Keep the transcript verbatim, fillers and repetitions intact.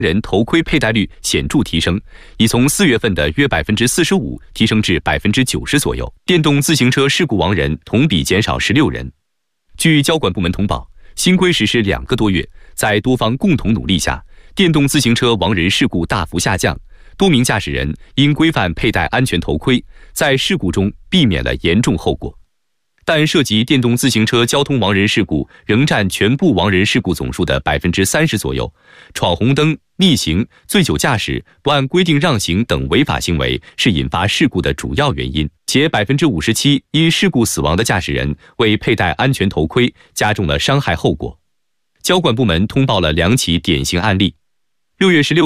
人头盔佩戴率显著提升，已从四月份的约百分之四十五提升至百分之九十左右。电动自行车事故亡人同比减少十六人。据交管部门通报，新规实施两个多月，在多方共同努力下，电动自行车亡人事故大幅下降，多名驾驶人因规范佩戴安全头盔，在事故中避免了严重后果。但涉及电动自行车交通亡人事故仍占全部亡人事故总数的百分之三十左右，闯红灯、逆行、醉酒驾驶、不按规定让行等违法行为是引发事故的主要原因，且百分之五十七因事故死亡的驾驶人未佩戴安全头盔，加重了伤害后果。交管部门通报了两起典型案例。六月十六